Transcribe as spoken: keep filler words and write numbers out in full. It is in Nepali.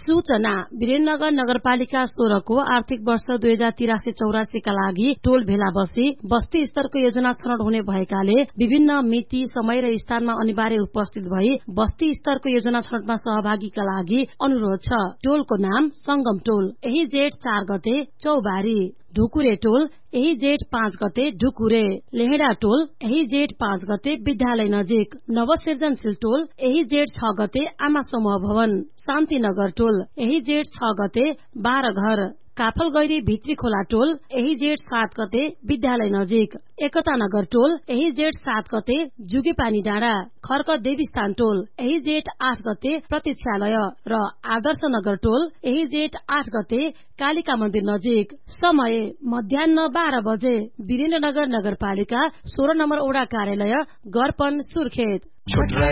सूचना वीरेन्द्रनगर नगरपालिका सोह्र को आर्थिक वर्ष दुई हजार तिरासी चौरासी का लागि टोल भेला बसी बस्ती स्तरको योजना छनौट हुने भएकाले विभिन्न मिति समय र स्थानमा अनिवार्य उपस्थित भई बस्ती स्तरको योजना छनौटमा सहभागीका लागि अनुरोध छ। टोलको नाम संगम टोल, यही जेठ चार गते चौबारी। ढुकुरे टोल, यही जेठ पाँच गते ढुकुरे। लेहेडा टोल, यही जेठ पाँच गते विद्यालय नजिक। नवसृजनशील टोल, यही जेठ छ गते आमा समूह भवन। शान्तिनगर टोल, यही जेठ छ गते बाह्र घर। काफल गैरी भित्री खोला टोल, यही जेठ सात गते विद्यालय नजिक। एकता नगर टोल, यही जेठ सात गते जुगेपानी डाँडा। खर्क देवीस्थान टोल, यही जेठ आठ गते प्रतीक्षालय र आदर्श नगर टोल, यही जेठ आठ गते कालिका मन्दिर नजिक। समय मध्याह बाह्र बजे। वीरेन्द्रनगर नगरपालिका सोह्र नम्बर ओडा कार्यालय गर्पन सुर्खेत।